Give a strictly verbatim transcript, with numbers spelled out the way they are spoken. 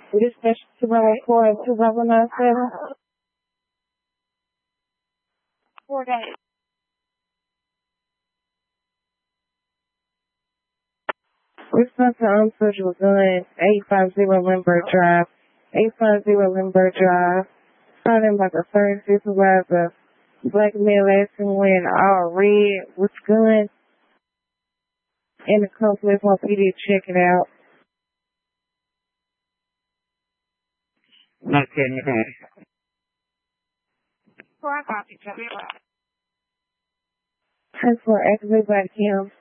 Dispatch two one eight four and two one nine seven. Four days. Response to unsearchable gun, eight five zero Lindbergh Drive. eight five zero Lindbergh Drive. Found him like a third supervisor. Black male asking wearing all red with gun. In the complex on P D, check it out. Okay. Four, I copy. Check it out. Thanks for activated by Kim.